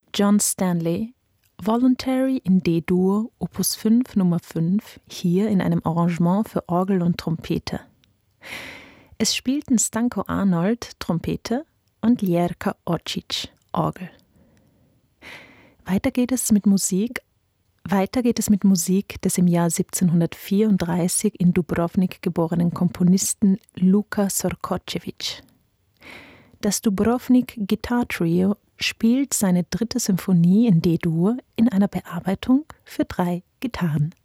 John Stanley, Voluntary in D-Dur, Opus 5, Nummer 5, hier in einem Arrangement für Orgel und Trompete. Es spielten Stanko Arnold, Trompete, und Ljerka Orčić, Orgel. Weiter geht es mit Musik des im Jahr 1734 in Dubrovnik geborenen Komponisten Luka Sorkočević. Das Dubrovnik Guitar Trio spielt seine 3. Symphonie in D-Dur in einer Bearbeitung für 3 Gitarren.